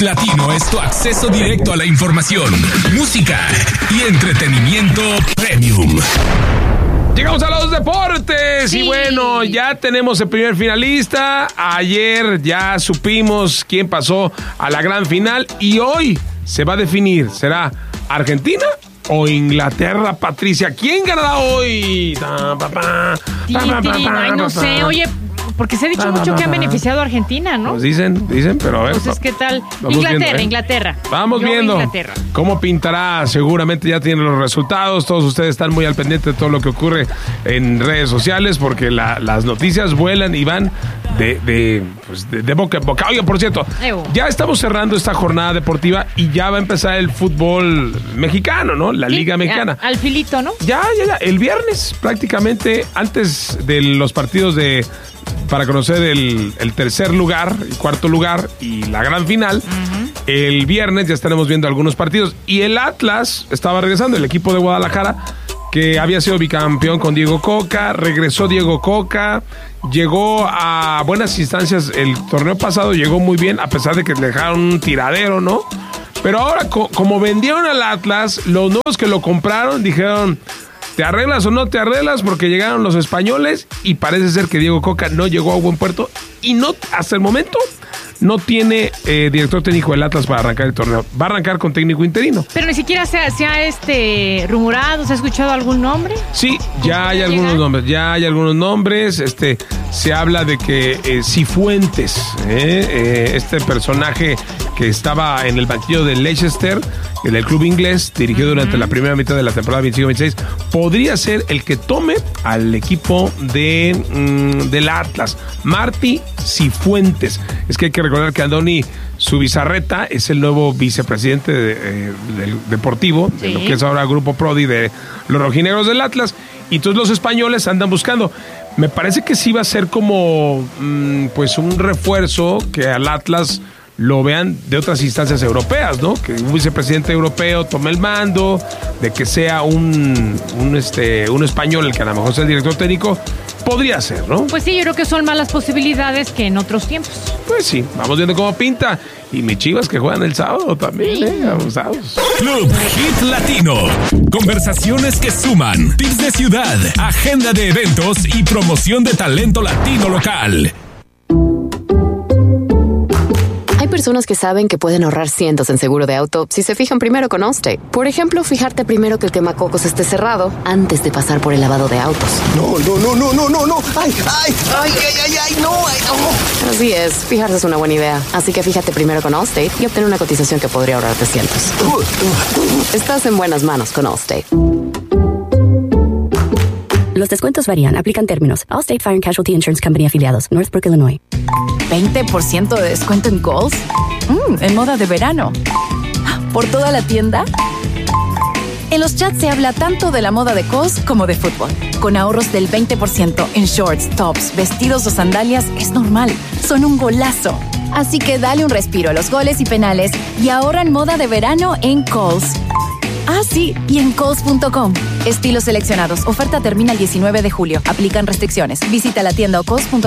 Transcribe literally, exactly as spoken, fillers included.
Latino es tu acceso directo a la información, música y entretenimiento premium. Llegamos a los deportes sí. Y bueno, ya tenemos el primer finalista. Ayer ya supimos quién pasó a la gran final y hoy se va a definir, ¿será Argentina o Inglaterra, Patricia? ¿Quién ganará hoy? Ay, no sé, oye, porque se ha dicho mucho que han beneficiado a Argentina, ¿no? Pues dicen, dicen, pero a ver. Entonces, ¿qué tal? Inglaterra, viendo, ¿eh? Inglaterra. Vamos Yo viendo Inglaterra. Cómo pintará. Seguramente ya tienen los resultados. Todos ustedes están muy al pendiente de todo lo que ocurre en redes sociales porque la, las noticias vuelan y van de, de, pues de, de boca en boca. Oiga, por cierto, Ew. ya estamos cerrando esta jornada deportiva y ya va a empezar el fútbol mexicano, ¿no? La sí, Liga Mexicana. Al filito, ¿no? Ya, ya, ya. El viernes, prácticamente, antes de los partidos de... para conocer el, el tercer lugar, el cuarto lugar y la gran final. Uh-huh. El viernes ya estaremos viendo algunos partidos. Y el Atlas estaba regresando, el equipo de Guadalajara, que había sido bicampeón con Diego Coca. Regresó Diego Coca, llegó a buenas instancias. El torneo pasado llegó muy bien, a pesar de que le dejaron un tiradero, ¿no? Pero ahora, co- como vendieron al Atlas, los nuevos que lo compraron dijeron... ¿te arreglas o no te arreglas? Porque llegaron los españoles y parece ser que Diego Coca no llegó a buen puerto y no, hasta el momento no tiene eh, director técnico del Atlas para arrancar el torneo. Va a arrancar con técnico interino. Pero ni siquiera se ha, se ha este, rumorado, ¿se ha escuchado algún nombre? Sí, ya hay algunos llegar? nombres, ya hay algunos nombres. Este, se habla de que eh, Cifuentes, eh, eh, este personaje que estaba en el banquillo de Leicester, en el club inglés, dirigió uh-huh. durante la primera mitad de la temporada veinticinco veintiséis, podría ser el que tome al equipo de mm, del Atlas. Martí Cifuentes. Es que hay que recordar que Andoni Zubizarreta es el nuevo vicepresidente de, eh, del deportivo, sí. de lo que es ahora Grupo Prodi de los rojinegros del Atlas, y todos los españoles andan buscando. Me parece que sí va a ser como mm, pues un refuerzo que al Atlas lo vean de otras instancias europeas, ¿no? Que un vicepresidente europeo tome el mando, de que sea un, un, este, un español el que a lo mejor sea el director técnico, podría ser, ¿no? Pues sí, yo creo que son más las posibilidades que en otros tiempos. Pues sí, vamos viendo cómo pinta. Y mis Chivas que juegan el sábado también, sí. ¿eh? Abusados. Club Hit Latino. Conversaciones que suman, tips de ciudad, agenda de eventos y promoción de talento latino local. Hay personas que saben que pueden ahorrar cientos en seguro de auto si se fijan primero con Allstate. Por ejemplo, fijarte primero que el quemacocos esté cerrado antes de pasar por el lavado de autos. No, no, no, no, no, no, no. Ay, ay, ay, ay, ay, ay, no, ay, no. Así es, fijarse es una buena idea. Así que fíjate primero con Allstate y obtén una cotización que podría ahorrarte cientos. Estás en buenas manos con Allstate. Los descuentos varían. Aplican términos. Allstate Fire and Casualty Insurance Company afiliados. Northbrook, Illinois. ¿veinte por ciento de descuento en Kohl's? Mm, en moda de verano. ¿Por toda la tienda? En los chats se habla tanto de la moda de Kohl's como de fútbol. Con ahorros del veinte por ciento en shorts, tops, vestidos o sandalias es normal. Son un golazo. Así que dale un respiro a los goles y penales y ahorra en moda de verano en Kohl's. Ah, sí, y en Kohl's punto com. Estilos seleccionados. Oferta termina el diecinueve de julio. Aplican restricciones. Visita la tienda o Kohl's punto com.